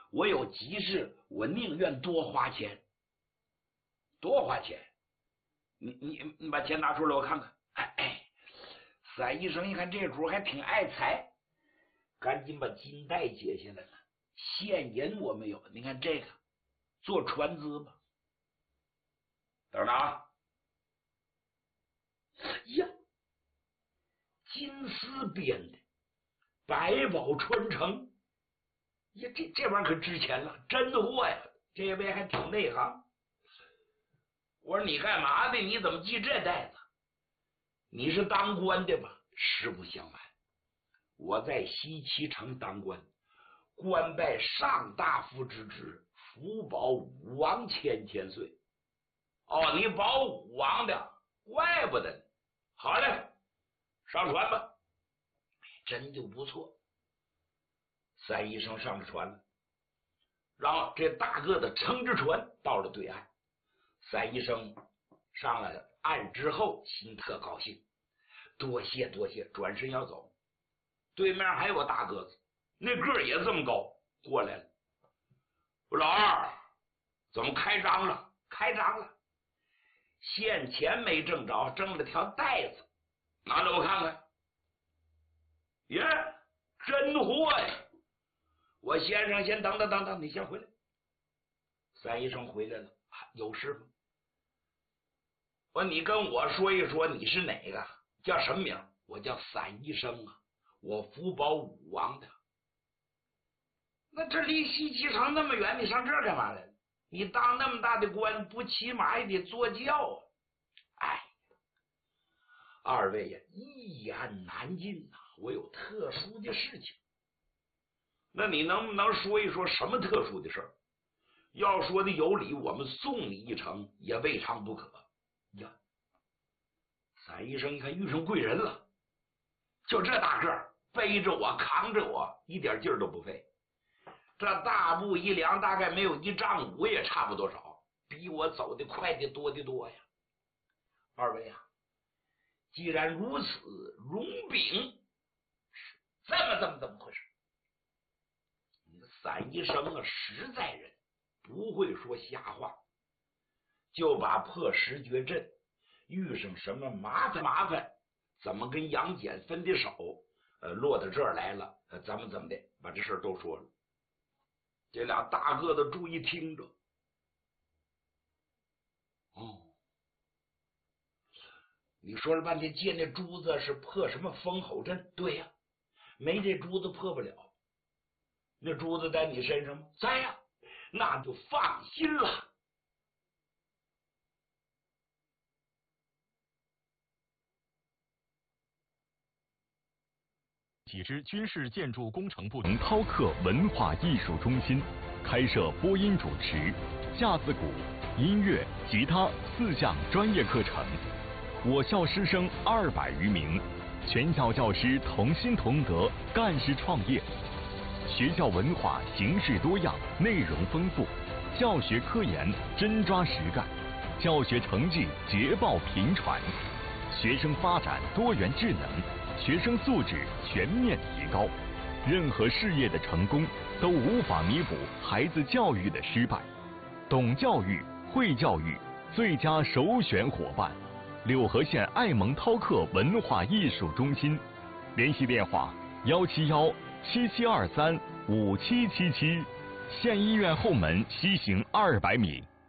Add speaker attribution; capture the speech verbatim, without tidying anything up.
Speaker 1: 我有急事，我宁愿多花钱，多花钱。你你你把钱拿出来，我看看。哎哎，三医生一看这主还挺爱财，赶紧把金带解下来了。现银我没有，你看这个做船资吧。等着啊！呀，金丝编的百宝穿城，呀，这这玩意儿可值钱了，真货呀！这位还挺内行。我说你干嘛的？你怎么系这带子？你是当官的吧？实不相瞒，我在西岐城当官，官拜上大夫之职，福保武王千千岁。哦，你保武王的，怪不得呢。好嘞，上船吧。真就不错。三医生上了船了，然后这大个子撑着船到了对岸。三医生上了岸之后，心特高兴，多谢多谢，转身要走。对面还有个大个子，那个儿也这么高，过来了。我老二，怎么开张了？开张了，现钱没挣着，挣了条带子，拿着我看看。耶，真货呀！我先生先等等等等，你先回来。三医生回来了，有事吗？我你跟我说一说，你是哪个？叫什么名？我叫三医生啊，我福保武王的。那这离西岐城那么远，你上这儿干嘛来了？你当那么大的官，不起码也得坐轿啊！哎，二位呀，一言难尽呐、啊，我有特殊的事情。那你能不能说一说什么特殊的事儿？要说的有理，我们送你一程也未尝不可呀。三医生一看遇上贵人了，就这大个儿背着我扛着我，一点劲儿都不费。这大步一量，大概没有一丈五也差不多少，比我走的快的多的多呀。二位啊，既然如此，荣禀是这么这么怎么回事？你个三医生啊，实在人，不会说瞎话，就把破石绝阵遇上什么麻烦麻烦，怎么跟杨戬分的手，呃，落到这儿来了，呃，怎么怎么的，把这事儿都说了。这俩大个子注意听着。哦，你说了半天借那珠子是破什么封口阵？对呀、啊，没这珠子破不了。那珠子在你身上吗？在呀、啊，那就放心了。
Speaker 2: 几支军事建筑工程部韬客文化艺术中心开设播音主持、架子鼓、音乐、吉他四项专业课程。我校师生二百余名，全校教师同心同德，干事创业。学校文化形式多样，内容丰富，教学科研真抓实干，教学成绩捷报频传，学生发展多元智能，学生素质全面提高。任何事业的成功都无法弥补孩子教育的失败。懂教育、会教育，最佳首选伙伴。柳河县爱蒙韬客文化艺术中心，联系电话：幺七幺七七二三五七七七，县医院后门西行二百米。